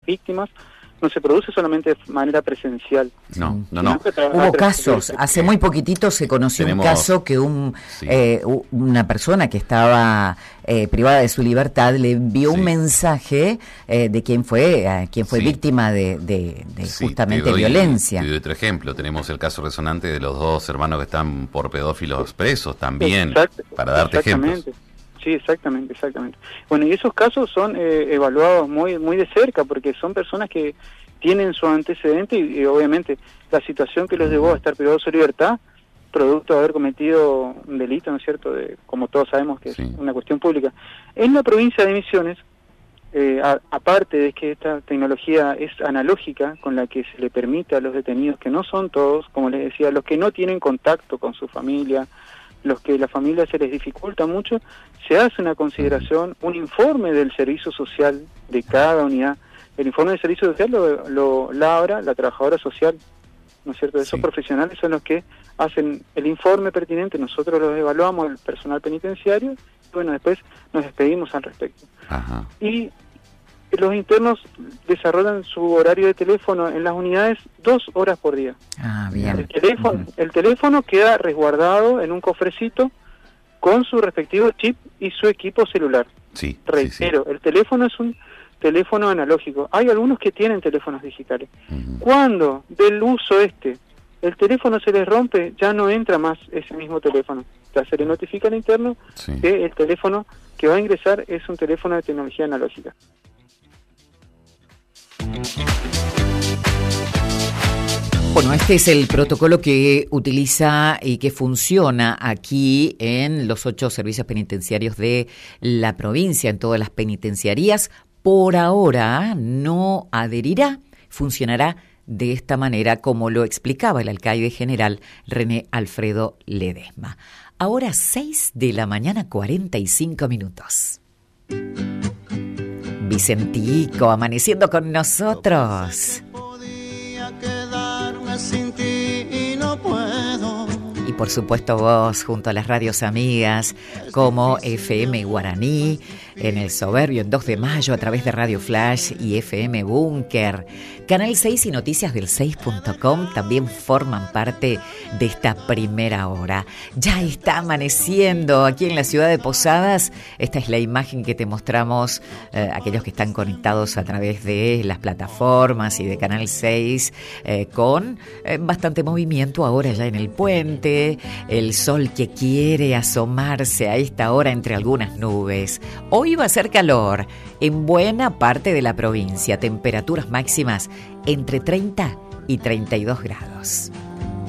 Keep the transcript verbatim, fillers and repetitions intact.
víctimas no se produce solamente de manera presencial. No, no, no. Hubo casos, hace muy poquitito se conoció Tenemos, un caso que un sí. eh, una persona que estaba eh, privada de su libertad le envió sí. un mensaje eh, de quién fue eh, quién fue sí. víctima de, de, de sí, justamente te doy, violencia. Te doy otro ejemplo, tenemos el caso resonante de los dos hermanos que están por pedófilos presos también, Exact, para darte ejemplos. Sí, exactamente, exactamente. Bueno, y esos casos son eh, evaluados muy muy de cerca, porque son personas que tienen su antecedente y, y obviamente la situación que los llevó a estar privados de su libertad, producto de haber cometido un delito, ¿no es cierto?, de, como todos sabemos que sí. es una cuestión pública. En la provincia de Misiones, eh, a, aparte de que esta tecnología es analógica, con la que se le permite a los detenidos, que no son todos, como les decía, los que no tienen contacto con su familia, los que la familia se les dificulta mucho, se hace una consideración, un informe del servicio social de cada unidad. El informe del servicio social lo, lo labra la trabajadora social, ¿no es cierto? Esos sí. profesionales son los que hacen el informe pertinente, nosotros los evaluamos, el personal penitenciario, y bueno, después nos despedimos al respecto. Ajá. Y los internos desarrollan su horario de teléfono en las unidades dos horas por día. Ah, bien. El teléfono, uh-huh. el teléfono queda resguardado en un cofrecito con su respectivo chip y su equipo celular. Sí, Reitero, sí, sí. el teléfono es un teléfono analógico. Hay algunos que tienen teléfonos digitales. Uh-huh. Cuando del uso este, el teléfono se les rompe, ya no entra más ese mismo teléfono. Ya se le notifica al interno sí. que el teléfono que va a ingresar es un teléfono de tecnología analógica. Bueno, este es el protocolo que utiliza y que funciona aquí en los ocho servicios penitenciarios de la provincia, en todas las penitenciarías. Por ahora no adherirá, funcionará de esta manera como lo explicaba el alcaide general René Alfredo Ledesma. Ahora seis de la mañana, cuarenta y cinco minutos. Vicentico, amaneciendo con nosotros. Sin ti y no puedo. Y por supuesto vos, junto a las radios amigas como F M Guaraní, en El Soberbio, en dos de mayo, a través de Radio Flash y F M Búnker. Canal seis y Noticias del seis punto com también forman parte de esta primera hora. Ya está amaneciendo aquí en la ciudad de Posadas. Esta es la imagen que te mostramos, eh, aquellos que están conectados a través de las plataformas y de Canal seis, eh, con eh, bastante movimiento ahora ya en el puente, el sol que quiere asomarse a esta hora entre algunas nubes. Hoy va a ser calor en buena parte de la provincia, temperaturas máximas entre treinta y treinta y dos grados.